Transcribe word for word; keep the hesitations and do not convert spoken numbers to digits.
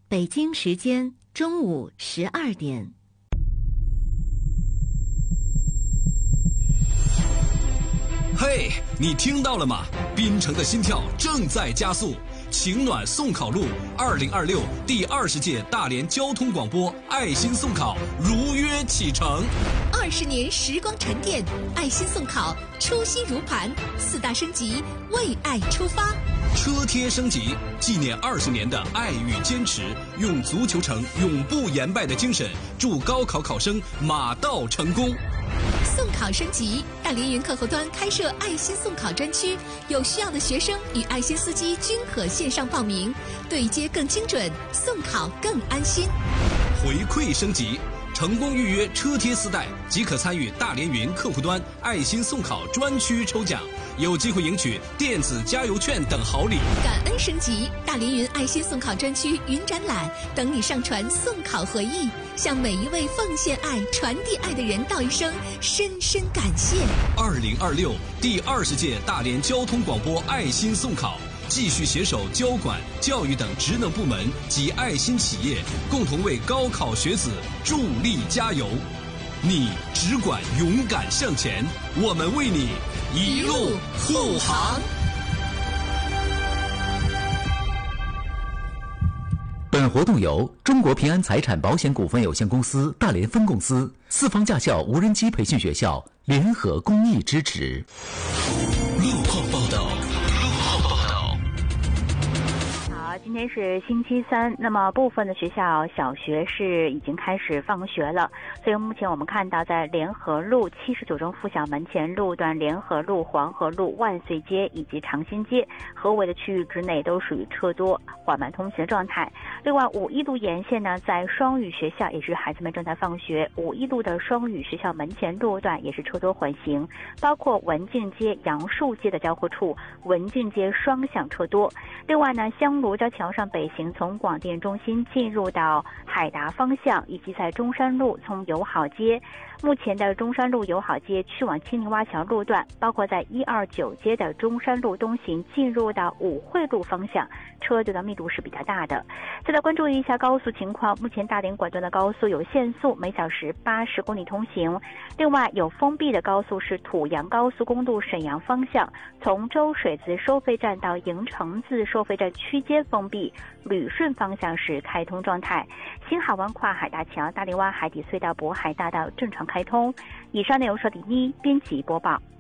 北京时间中午十二点。 嘿，你听到了吗？滨城的心跳正在加速。晴暖送考路二零二六第二十届大连交通广播爱心送考如约启程。 二十年时光沉淀，爱心送考初心如磐，四大升级，为爱出发。 车贴升级，纪念二十年的爱与坚持，用足球城永不言败的精神，祝高考考生马到成功。 送考升级，大连云客户端开设爱心送考专区，有需要的学生与爱心司机均可线上报名，对接更精准，送考更安心。 回馈升级，成功预约车贴四代即可参与大连云客户端爱心送考专区抽奖，有机会赢取电子加油券等好礼。 感恩升级，大连云爱心送考专区云展览等你上传送考回忆，向每一位奉献爱、传递爱的人道一声深深感谢。 二零二六第二十届大连交通广播爱心送考，继续携手交管、教育等职能部门及爱心企业，共同为高考学子助力加油。你只管勇敢向前，我们为你一路护航。 本活动由中国平安财产保险股份有限公司大连分公司、四方驾校无人机培训学校联合公益支持。 路况报道。 今天是星期三，那么部分的学校小学是已经开始放学了，所以目前我们看到在联合路七十九中附小门前路段、联合路、黄河路、万岁街以及长兴街合围的区域之内都属于车多缓慢通行的状态。另外五一路沿线呢，在双语学校也是孩子们正在放学，五一路的双语学校门前路段也是车多缓行，包括文静街、杨树街的交汇处，文静街双向车多。另外呢，香炉交桥上北行从广电中心进入到海达方向，以及在中山路从友好街，目前的中山路友好街去往青泥洼桥路段，包括在一二九街的中山路东行进入到武汇路方向，车流的密度是比较大的。再来关注一下高速情况，目前大连管段的高速有限速每小时八十公里通行，另外有封闭的高速是土阳高速公路沈阳方向，从周水子收费站到营城自收费站区间封闭，旅顺方向是开通状态。新海湾跨海大桥、大连湾海底隧道、渤海大道正常开通。以上内容是李妮编辑播报。